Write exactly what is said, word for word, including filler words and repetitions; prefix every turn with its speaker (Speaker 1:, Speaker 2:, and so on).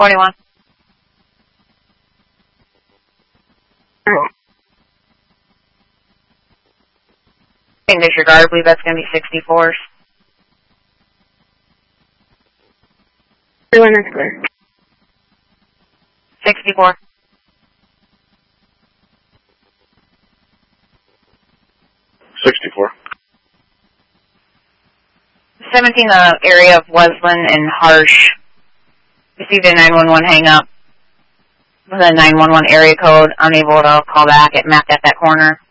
Speaker 1: forty-one. In disregard, I believe that's going to be sixty-fours.
Speaker 2: Everyone is clear.
Speaker 1: sixty-four.
Speaker 3: sixty-four.
Speaker 1: seventeen, the area of Wesleyan and Harsh. Received a nine one one hang up with a nine one one area code, unable to call back. It mapped at that corner.